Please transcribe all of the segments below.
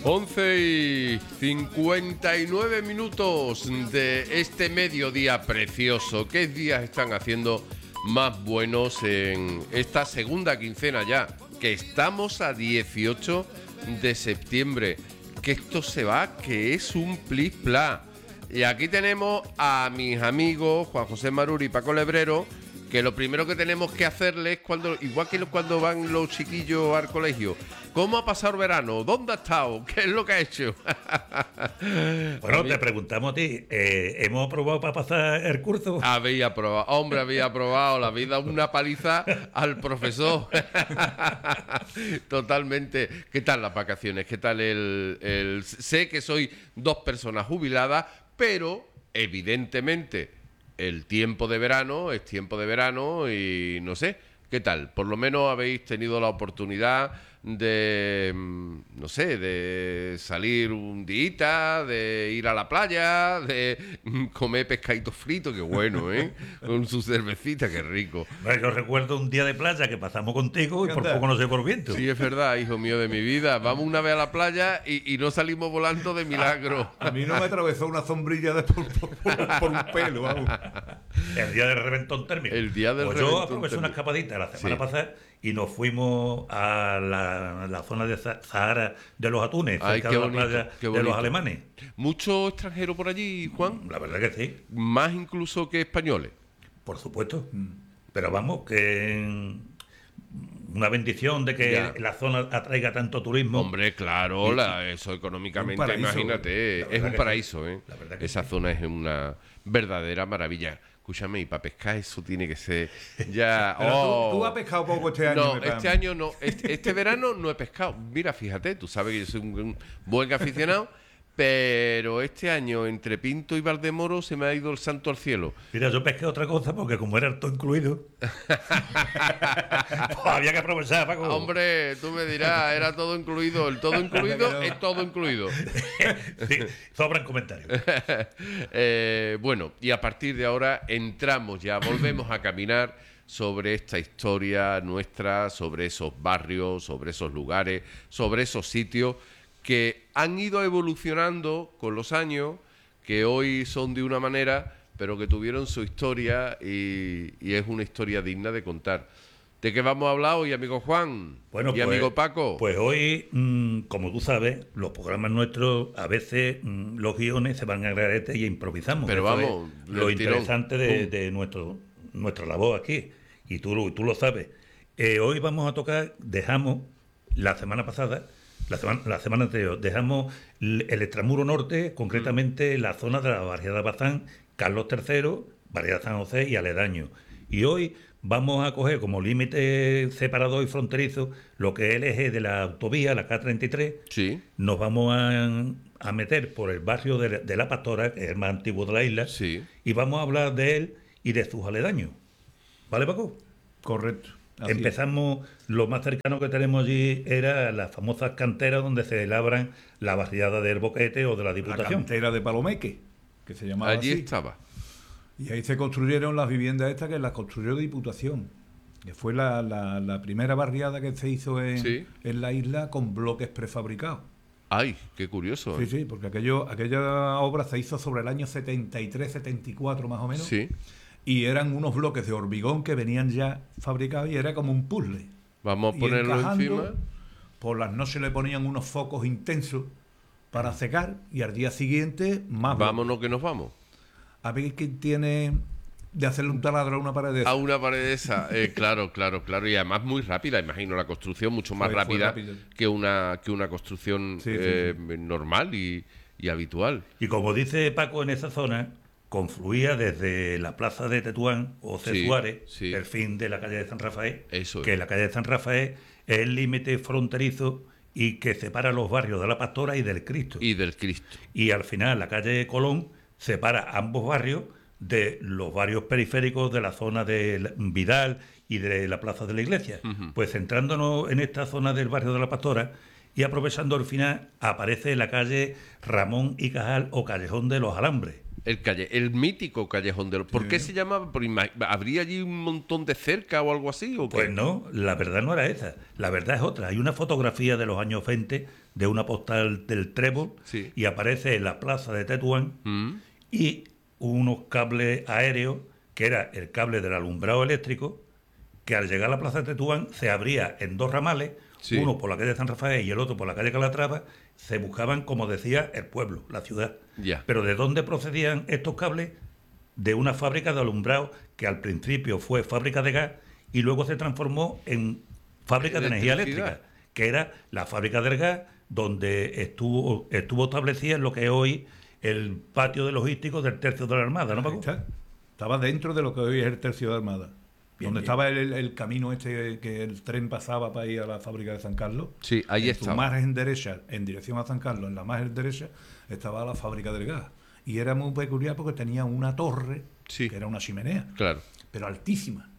11:59 de este mediodía precioso. ¿Qué días están haciendo más buenos en esta segunda quincena ya? Que estamos a 18 de septiembre. Que esto se va, que es un plis-plas. Y aquí tenemos a mis amigos Juan José Maruri y Paco Lebrero, que lo primero que tenemos que hacerles, igual que cuando van los chiquillos al colegio, ¿cómo ha pasado el verano? ¿Dónde ha estado? ¿Qué es lo que ha hecho? Bueno, te preguntamos a ti, ¿hemos aprobado para pasar el curso? Había aprobado, hombre, había aprobado. La vida una paliza al profesor. Totalmente. ¿Qué tal las vacaciones? ¿Qué tal Sé que soy dos personas jubiladas, pero evidentemente el tiempo de verano es tiempo de verano y no sé, ¿qué tal? Por lo menos habéis tenido la oportunidad de, no sé, de salir un día, de ir a la playa, de comer pescadito frito, qué bueno, ¿eh? Con su cervecita, qué rico. Bueno, yo recuerdo un día de playa que pasamos contigo y por poco no se por viento. Sí, es verdad, hijo mío de mi vida. Vamos una vez a la playa y no salimos volando de milagro. A mí no me atravesó una sombrilla por un pelo, vamos. El día del reventón térmico. El día del pues reventón yo aproveché una escapadita la semana pasada y nos fuimos a la zona de Sahara de los Atunes, cerca de la playa de los alemanes. ¿Mucho extranjero por allí, Juan? La verdad que sí. Más incluso que españoles. Por supuesto. Pero vamos, que una bendición de que la zona atraiga tanto turismo. Hombre, claro, eso económicamente, paraíso, imagínate, es un paraíso, ¿eh? Esa zona es una verdadera maravilla. Escúchame, y para pescar eso tiene que ser ya... ¿Tú has pescado poco este año? No, este año no. Este verano no he pescado. Mira, fíjate, tú sabes que yo soy un buen aficionado, pero este año entre Pinto y Valdemoro se me ha ido el santo al cielo. Mira, yo pesqué otra cosa porque como era todo incluido, pues había que aprovechar, Paco. Hombre, tú me dirás, era todo incluido. El todo incluido es todo incluido. Sí, sobran comentarios. Bueno, y a partir de ahora entramos ya, volvemos a caminar sobre esta historia nuestra, sobre esos barrios, sobre esos lugares, sobre esos sitios que han ido evolucionando con los años, que hoy son de una manera, pero que tuvieron su historia y es una historia digna de contar. ¿De qué vamos a hablar hoy, amigo Juan? Bueno, y amigo Paco. Pues hoy, como tú sabes, los programas nuestros, a veces los guiones se van a garete y improvisamos. Pero vamos, lo interesante de nuestra labor aquí, y tú lo sabes. Hoy vamos a tocar, dejamos la semana pasada, la semana anterior, dejamos el extramuro norte, concretamente la zona de la barriada Bazán, Carlos III, barriada San José y aledaño. Y hoy vamos a coger como límite separador y fronterizo lo que es el eje de la autovía, la K33. Sí. Nos vamos a meter por el barrio de La Pastora, que es el más antiguo de la isla, sí, y vamos a hablar de él y de sus aledaños. ¿Vale, Paco? Correcto. Empezamos, lo más cercano que tenemos allí era las famosas canteras donde se labran la barriada del Boquete o de la Diputación. La cantera de Palomeque, que se llamaba allí así. estaba. Y ahí se construyeron las viviendas estas, que las construyó Diputación, que fue la primera barriada que se hizo en la isla con bloques prefabricados. ¡Ay, qué curioso! Sí, porque aquella obra se hizo sobre el año 73, 74 más o menos. Sí. Y eran unos bloques de hormigón que venían ya fabricados y era como un puzzle. Vamos a ponerlo encima. Por las noches le ponían unos focos intensos para secar y al día siguiente más. Vámonos que nos vamos. A ver quién tiene de hacerle un taladro a una pared de esa. A una pared de esa, claro. Y además muy rápida, imagino, la construcción mucho más rápida que una construcción normal y habitual. Y como dice Paco, en esa zona confluía desde la plaza de Tetuán o Suárez, el fin de la calle de San Rafael, la calle de San Rafael es el límite fronterizo y que separa los barrios de La Pastora y del Cristo. Y al final la calle de Colón separa ambos barrios de los barrios periféricos de la zona de Vidal y de la plaza de la Iglesia. Uh-huh. Pues centrándonos en esta zona del barrio de La Pastora y aprovechando el final aparece la calle Ramón y Cajal o Callejón de los Alambres. El mítico Callejón de los... ¿Por qué se llamaba? ¿Habría allí un montón de cerca o algo así? ¿O qué? Pues no, la verdad no era esa. La verdad es otra. Hay una fotografía de los años 20 de una postal del Trébol Sí. y aparece en la plaza de Tetuán y unos cables aéreos, que era el cable del alumbrado eléctrico, que al llegar a la plaza de Tetuán se abría en dos ramales, Sí. uno por la calle San Rafael y el otro por la calle Calatrava. Se buscaban, como decía, el pueblo, la ciudad. Ya. Pero ¿de dónde procedían estos cables? De una fábrica de alumbrado que al principio fue fábrica de gas y luego se transformó en fábrica de energía Electricidad. eléctrica, que era la fábrica del gas, donde estuvo establecida en lo que es hoy el patio de logísticos del Tercio de la Armada, ¿no, Paco? Estaba dentro de lo que hoy es el Tercio de Armada. Bien, Donde bien. estaba el camino este que el tren pasaba para ir a la fábrica de San Carlos. Sí, ahí en su estaba. margen derecha, en dirección a San Carlos, en la margen derecha, estaba la fábrica del gas. Y era muy peculiar porque tenía una torre, Sí. que era una chimenea, Claro. pero altísima.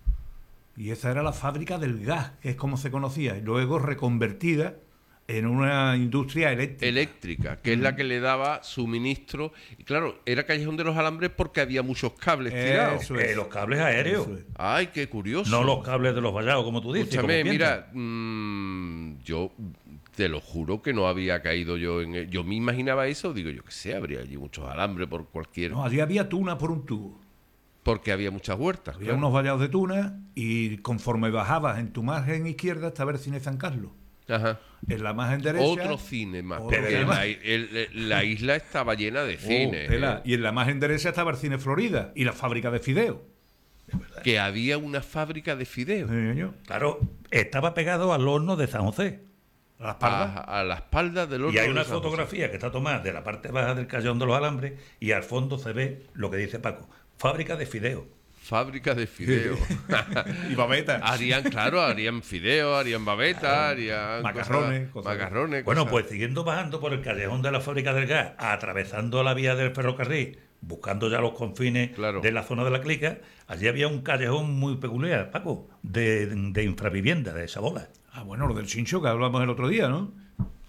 Y esa era la fábrica del gas, que es como se conocía, y luego reconvertida en una industria eléctrica. Que es la que le daba suministro. Y claro, era Callejón de los Alambres porque había muchos cables tirados. Eso es. Los cables aéreos, Eso es. Ay, qué curioso. no los cables de los vallados, como tú dices. Escúchame, como piensas. mira, yo te lo juro que no había caído yo en... Yo me imaginaba eso, digo, yo qué sé, habría allí muchos alambres por cualquier... No, allí había tuna por un tubo. Porque había muchas huertas. Había claro. unos vallados de tuna y conforme bajabas en tu margen izquierda estaba el cine San Carlos. Ajá. En la margen derecha... Otro cine más, otro porque cine. la isla estaba llena de cines. Tela. Y en la margen derecha estaba el cine Florida y la fábrica de fideos. Que había una fábrica de fideos. Sí, señor. Claro, estaba pegado al horno de San José. A la espalda. A la espalda del horno Y hay de una San José. fotografía que está tomada de la parte baja del Callejón de los Alambres y al fondo se ve lo que dice Paco, fábrica de fideos. Fábrica de fideos. Y babeta. harían fideos, harían babetas, harían Macarrones, cosas, cosas. macarrones. Bueno, cosas. pues siguiendo bajando por el callejón de la fábrica del gas, atravesando la vía del ferrocarril, buscando ya los confines Claro. de la zona de la Clica, allí había un callejón muy peculiar, Paco, de infravivienda, de esa bola. Ah, bueno, lo del Chincho que hablamos el otro día, ¿no?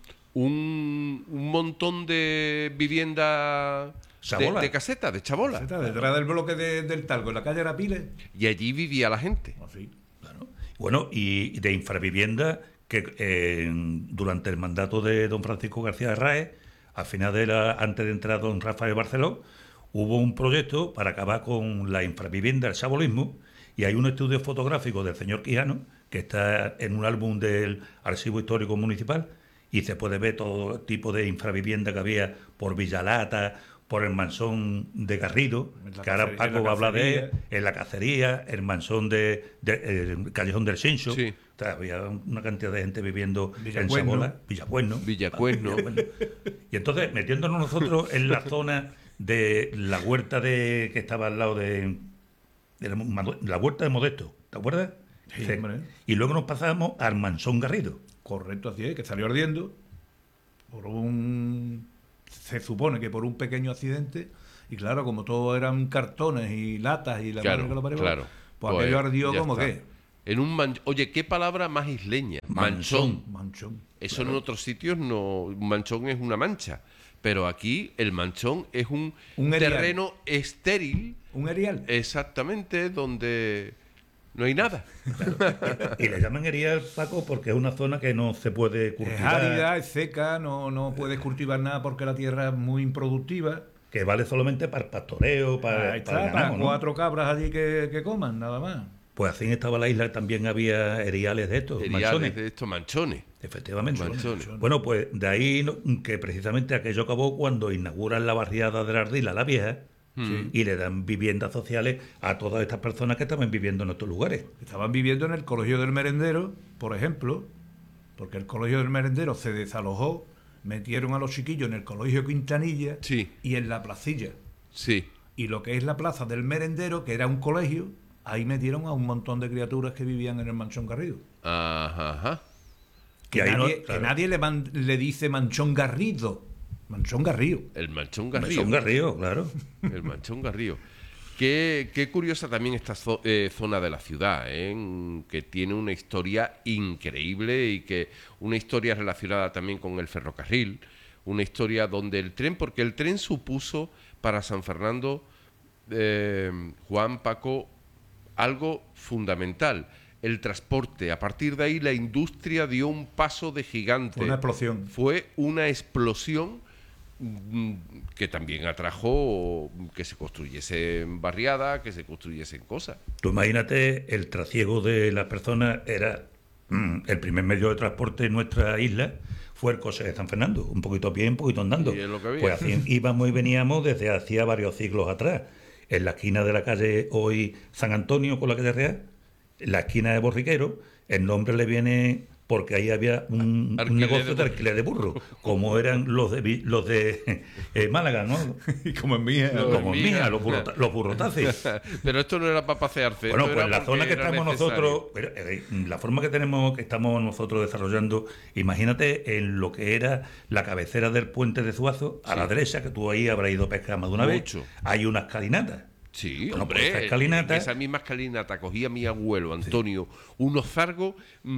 Un montón de viviendas Chabola. de casetas, de chabola. Está detrás del bloque del Talgo, en la calle Arapiles. Y allí vivía la gente. Así. Claro. Bueno, y de infravivienda que durante el mandato de don Francisco García de Raez, al final antes de entrar don Rafael Barceló, hubo un proyecto para acabar con la infravivienda, el chabolismo, y hay un estudio fotográfico del señor Quijano, que está en un álbum del Archivo Histórico Municipal, y se puede ver todo tipo de infravivienda que había por Villalata, por el Mansón de Garrido, En la que ahora cacería, Paco en la va a hablar de él, cacería. en la cacería, el Mansón el Callejón del Chincho. Sí. O sea, había una cantidad de gente viviendo en Villacuerno. Sabola, Villacuerno. Y entonces, metiéndonos nosotros en la zona de la huerta que estaba al lado de la huerta de Modesto, ¿te acuerdas? Sí, hombre. Y luego nos pasamos al Mansón Garrido. Correcto, así es, que salió ardiendo se supone que por un pequeño accidente, y claro, como todo eran cartones y latas y la Claro, madre que lo parió, claro. pues aquello ardió ya como está. que Oye, qué palabra más isleña. Manchón. manchón. Eso en otros sitios no. Un manchón es una mancha. Pero aquí el manchón es un erial. terreno estéril, Un erial. exactamente, donde no hay nada. Y le llaman erial, Paco, porque es una zona que no se puede Es cultivar, árida, es seca, no puedes cultivar nada porque la tierra es muy improductiva. que vale solamente para el pastoreo, para, Ahí para está, el ganado, para ¿no? 4 cabras allí que coman, nada más. Pues así estaba la isla, también había eriales de estos, Eriales manchones. de estos manchones. Efectivamente. Manchones. Bueno, pues de ahí que precisamente aquello acabó cuando inauguran la barriada de la Ardila, la Vieja, y le dan viviendas sociales a todas estas personas que estaban viviendo en estos lugares. Estaban viviendo en el Colegio del Merendero, por ejemplo, porque el Colegio del Merendero se desalojó, metieron a los chiquillos en el Colegio Quintanilla Sí. y en la placilla. Sí. Y lo que es la plaza del Merendero, que era un colegio, ahí metieron a un montón de criaturas que vivían en el Manchón Garrido. Ajá. Que Y ahí nadie, no- claro. que nadie le dice Manchón Garrido, Manchón Garrido. El manchón Son garrío. Garrío, claro. El manchón garrío. Qué curiosa también esta zona de la ciudad, que tiene una historia increíble y que una historia relacionada también con el ferrocarril, una historia donde el tren, porque el tren supuso para San Fernando, Juan, Paco, algo fundamental, el transporte. A partir de ahí la industria dio un paso de gigante. Una explosión. Fue una explosión que también atrajo que se construyesen barriadas, que se construyesen cosas. Tú imagínate, el trasiego de las personas era el primer medio de transporte en nuestra isla, fue el coche de San Fernando, un poquito a pie, un poquito andando. Y es lo que había. Pues así íbamos y veníamos desde hacía varios siglos atrás. En la esquina de la calle hoy San Antonio con la calle Real, en la esquina de Borriquero, el nombre le viene porque ahí había un negocio de alquiler de burro, como eran los de Málaga, ¿no? Y como en Mía. Como en Mía, los burrotaces. Pero esto no era para pasearse. Bueno, pues la zona que estamos nosotros, la forma que estamos nosotros desarrollando, imagínate en lo que era la cabecera del puente de Zuazo, a la derecha, que tú ahí habrás ido a pescar más de una vez, hay una escalinata. Sí, bueno, hombre, pues esa misma escalinata cogía mi abuelo Antonio unos zargos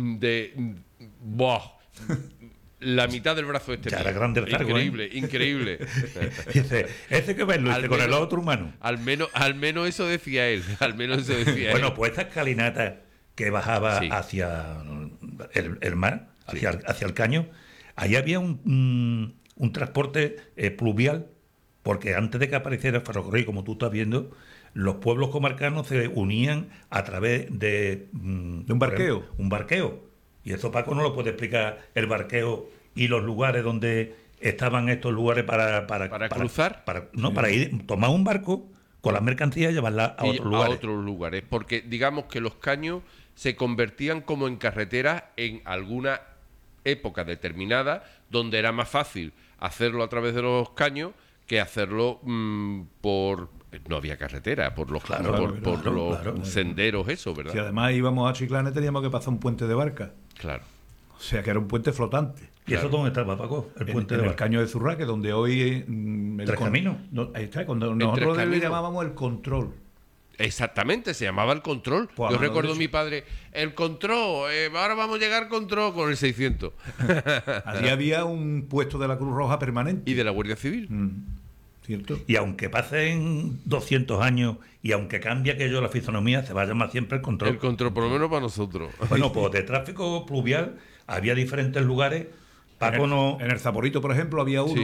la mitad del brazo de este ya era grande el zargo, increíble, increíble. Dice, ese que verlo, con el otro humano. Al menos eso decía él, Bueno, pues esta escalinata que bajaba hacia el mar, hacia el caño, ahí había un transporte pluvial, porque antes de que apareciera el ferrocarril, como tú estás viendo, los pueblos comarcanos se unían a través de un barqueo. Un barqueo. Y eso Paco no lo puede explicar, el barqueo y los lugares donde estaban estos lugares para cruzar. Para ir, tomar un barco con las mercancías y llevarlas a otros lugares. Porque digamos que los caños se convertían como en carreteras en alguna época determinada, donde era más fácil hacerlo a través de los caños que hacerlo por... No había carretera, por los senderos, eso, ¿verdad? Si además íbamos a Chiclana, teníamos que pasar un puente de barca. Claro. O sea, que era un puente flotante. ¿Y eso dónde estaba, Paco? El puente en de el Caño de Zurraque, donde hoy... ¿Tres Caminos? Ahí está, cuando nosotros le llamábamos el control. Exactamente, se llamaba el control. Pues yo recuerdo a mi padre, el control, ahora vamos a llegar al control con el 600. Allí había un puesto de la Cruz Roja permanente. Y de la Guardia Civil. ¿Cierto? Y aunque pasen 200 años y aunque cambie aquello la fisonomía, se va a llamar siempre el control. El control, por lo menos para nosotros. Bueno, pues de tráfico pluvial había diferentes lugares. En el Zaporito, por ejemplo, había uno,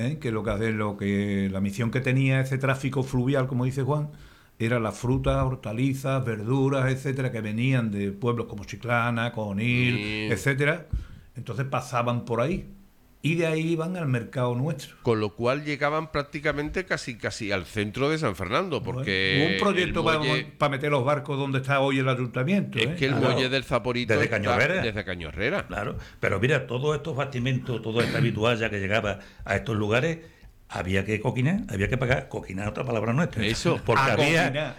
que la misión que tenía ese tráfico fluvial, como dice Juan, era las frutas, hortalizas, verduras, etcétera, que venían de pueblos como Chiclana, Conil, etcétera. Entonces pasaban por ahí. Y de ahí iban al mercado nuestro. Con lo cual llegaban prácticamente casi al centro de San Fernando, porque... Hubo un proyecto para meter los barcos donde está hoy el ayuntamiento. Es que el muelle del Zaporito desde Caño-Herrera. Desde Caño-Herrera. Claro, pero mira, todos estos bastimentos, toda esta habitualla que llegaba a estos lugares, había que coquinar, había que pagar. Coquinar, otra palabra nuestra. Eso. Porque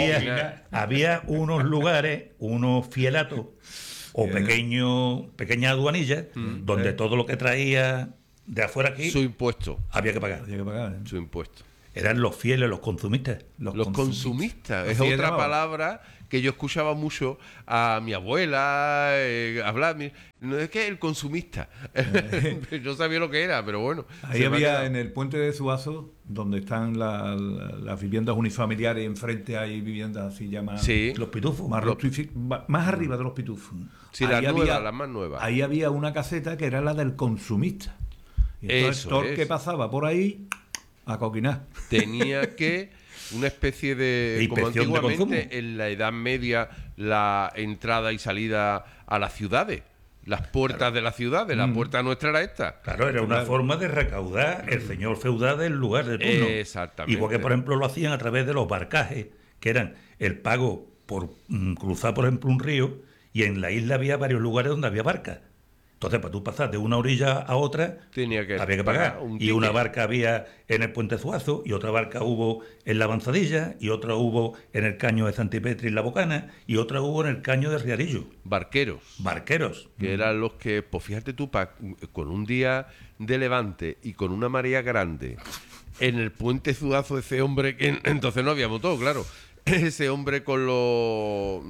había unos lugares, unos fielatos, o pequeñas aduanillas, donde todo lo que traía de afuera aquí... Su impuesto. Había que pagar. Su impuesto. Eran los fieles, los consumistas. Los consumistas. Es otra palabra que yo escuchaba mucho a mi abuela hablar. No es que el consumista. Yo sabía lo que era, pero bueno. Ahí había en el puente de Zuazo, donde están las viviendas unifamiliares, enfrente hay viviendas así llamadas... Sí. Los pitufos. Más arriba de los pitufos. Sí, las más nuevas. Ahí había una caseta que era la del consumista. Y entonces todo el que pasaba por ahí a coquinar. Tenía que una especie de como antiguamente en la Edad Media, la entrada y salida a las ciudades, las puertas de las ciudades, la puerta nuestra era esta. Claro, era una forma de recaudar el señor feudal del lugar de turno. Exactamente. Igual que, por ejemplo, lo hacían a través de los barcajes, que eran el pago por cruzar, por ejemplo, un río, y en la isla había varios lugares donde había barcas. Entonces, para tú pasar de una orilla a otra, había que pagar. Y una barca había en el Puente Zuazo, y otra barca hubo en la Avanzadilla, y otra hubo en el caño de Santipetri en la Bocana, y otra hubo en el caño de Riarillo. Barqueros. Que eran los que, pues fíjate tú, con un día de levante y con una marea grande, en el Puente Zuazo, ese hombre, que entonces no había motor, claro, ese hombre con los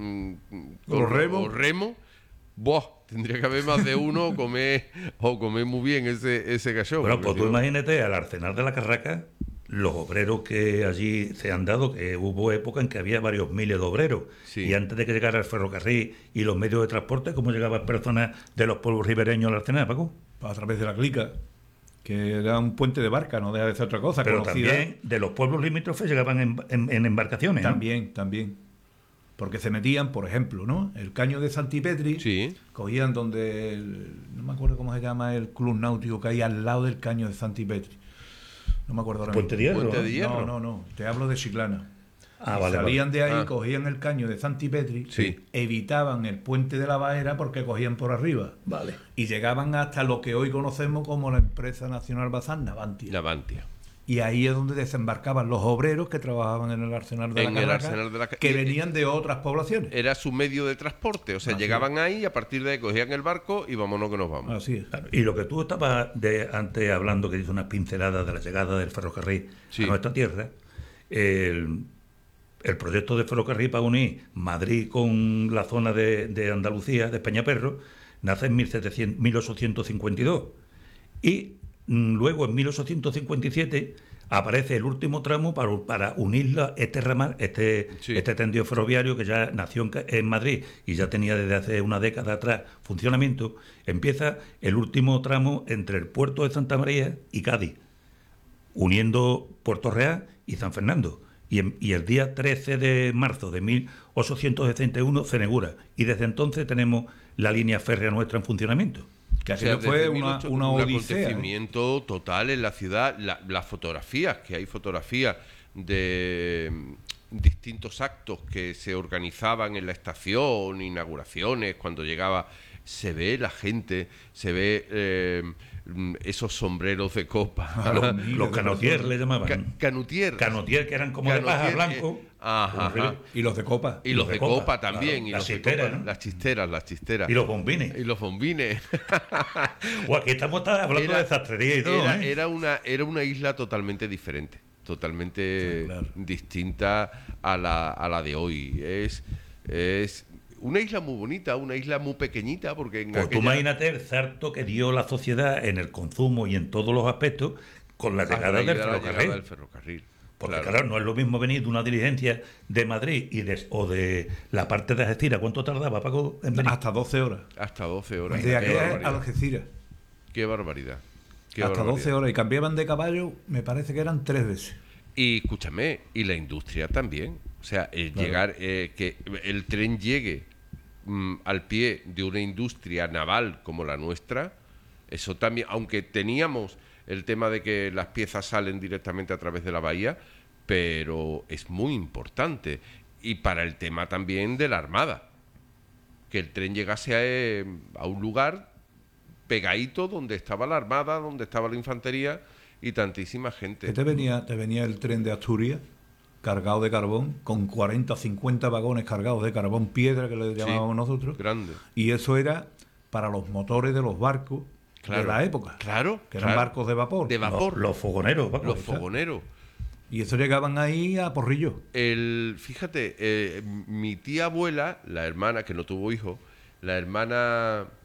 remos, ¡buah! Tendría que haber más de uno o comer muy bien ese cachón. Bueno, pues tú imagínate al Arsenal de la Carraca, los obreros que allí se han dado, que hubo época en que había varios miles de obreros. Sí. Y antes de que llegara el ferrocarril y los medios de transporte, ¿cómo llegaban personas de los pueblos ribereños al Arsenal, Paco? A través de la Clica, que era un puente de barca, no deja de ser otra cosa. Pero conocida. También de los pueblos limítrofes llegaban en embarcaciones. También. Porque se metían, por ejemplo, ¿no? El caño de Santipetri, sí. Cogían donde, no me acuerdo cómo se llama el club náutico que hay al lado del caño de Santipetri. No me acuerdo ahora mismo. ¿Puente de Hierro? No, te hablo de Chiclana. Vale, salían de ahí, cogían el caño de Santipetri, sí. Evitaban el puente de la Bahera porque cogían por arriba. Vale. Y llegaban hasta lo que hoy conocemos como la empresa nacional Bazán, Navantia. Y ahí es donde desembarcaban los obreros que trabajaban en el Arsenal de la Carraca, que venían de otras poblaciones. Era su medio de transporte, o sea, llegaban ahí y a partir de ahí cogían el barco y vámonos que nos vamos. Así es. Y lo que tú estabas antes hablando, que hizo unas pinceladas de la llegada del ferrocarril a nuestra tierra, el proyecto de ferrocarril para unir Madrid con la zona de Andalucía, de Peñaperro, nace en 1852. Y luego, en 1857, aparece el último tramo para unir este ramal, este tendido ferroviario que ya nació en Madrid y ya tenía desde hace una década atrás funcionamiento. Empieza el último tramo entre el puerto de Santa María y Cádiz, uniendo Puerto Real y San Fernando. Y el día 13 de marzo de 1861 se inaugura. Y desde entonces tenemos la línea férrea nuestra en funcionamiento. Que así fue una odisea. Un acontecimiento total en la ciudad. Las fotografías, que hay fotografías de distintos actos que se organizaban en la estación, inauguraciones, cuando llegaba, se ve la gente, se ve esos sombreros de copa. Los canutier le llamaban. Canutier, que eran como de paja blanco. Ajá. Y los de copa. Y los de copa también. Claro. Las chisteras. Y los bombines. Aquí estamos hablando de sastrería y todo. Era una isla totalmente diferente, totalmente distinta a la de hoy. Es una isla muy bonita, una isla muy pequeñita, porque tú imagínate el salto que dio la sociedad en el consumo y en todos los aspectos con la llegada del ferrocarril. Porque claro, no es lo mismo venir de una diligencia de Madrid o de la parte de Algeciras. ¿Cuánto tardaba, Paco, en venir? Hasta 12 horas. De aquí a Algeciras. Qué barbaridad. Hasta 12 horas. Y cambiaban de caballo, me parece que eran 3 veces. Y escúchame, y la industria también. O sea, llegar, que el tren llegue al pie de una industria naval como la nuestra, eso también, aunque teníamos el tema de que las piezas salen directamente a través de la bahía, pero es muy importante. Y para el tema también de la Armada, que el tren llegase a un lugar pegadito donde estaba la Armada, donde estaba la infantería y tantísima gente. ¿Qué te venía el tren de Asturias cargado de carbón, con 40 o 50 vagones cargados de carbón piedra, que le llamábamos nosotros? Grande. Y eso era para los motores de los barcos de la época. Claro. Que eran barcos de vapor. Los fogoneros. Los fogoneros. Y eso llegaban ahí a porrillo. Fíjate, mi tía abuela, la hermana, que no tuvo hijo, la hermana